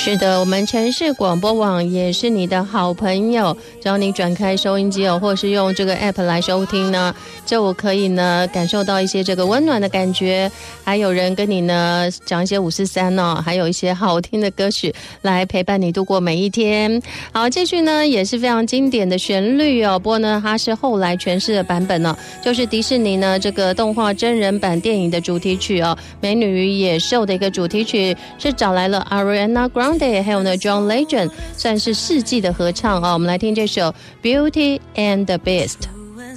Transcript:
是的，我们城市广播网也是你的好朋友，只要你转开收音机或是用这个 app 来收听呢，就可以呢感受到一些这个温暖的感觉，还有人跟你呢讲一些543哦，还有一些好听的歌曲来陪伴你度过每一天。好，这句呢也是非常经典的旋律哦，不过呢它是后来诠释的版本哦，就是迪士尼呢这个动画真人版电影的主题曲哦，美女与野兽的一个主题曲，是找来了 Ariana Grande 还有呢 John Legend， 算是世纪的合唱哦。我们来听这首 Beauty and the Beast。